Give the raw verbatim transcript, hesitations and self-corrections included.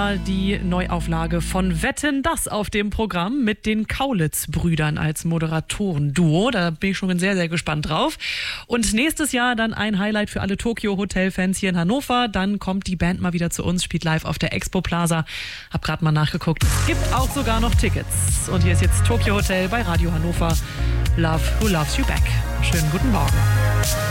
Jahr die Neuauflage von Wetten, das auf dem Programm mit den Kaulitz-Brüdern als Moderatoren-Duo. Da bin ich schon sehr, sehr gespannt drauf. Und nächstes Jahr dann ein Highlight für alle Tokyo-Hotel-Fans hier in Hannover. Dann kommt die Band mal wieder zu uns, spielt live auf der Expo Plaza. Hab gerade mal nachgeguckt. Es gibt auch sogar noch Tickets. Und hier ist jetzt Tokyo Hotel bei Radio Hannover. Love Who Loves You Back. Schönen guten Morgen.